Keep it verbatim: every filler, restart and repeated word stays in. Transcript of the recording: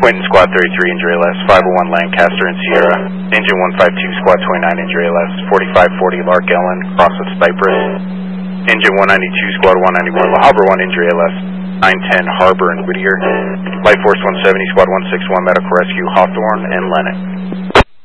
Quentin, Squad thirty-three, injury L S. five oh one, Lancaster and Sierra. Engine one fifty-two, Squad twenty-nine, injury L S. forty-five forty, Lark Ellen, cross of Cypress. Engine one ninety-two, Squad one ninety-one, La Habra one, injury L S. nine ten, Harbor and Whittier. Light Force one seventy, Squad one sixty-one, medical rescue, Hawthorne and Lennox.